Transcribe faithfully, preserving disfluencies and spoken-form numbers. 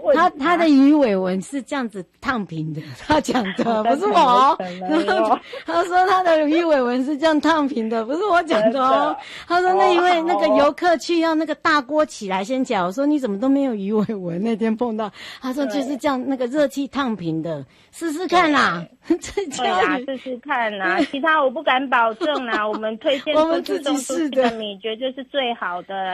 他他的鱼尾纹是这样子烫平的，他讲的不是我。他说他的鱼尾纹是这样烫平的，不是我讲的哦。他说那因为那个游客去要那个大锅起来先讲，我说你怎么都没有鱼尾纹？那天碰到，他说就是这样那个热气烫平的，试试看啦。 对啦，试试看啦，其他我不敢保证啦。我们推荐我们自己试的米，绝对是最好的。